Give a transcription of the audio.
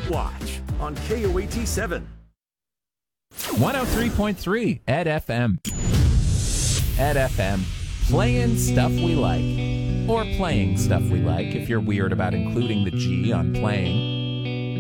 Watch on KOAT 7. 103.3 Ed FM. Ed FM. Playing stuff we like. Or playing stuff we like if you're weird about including the G on playing.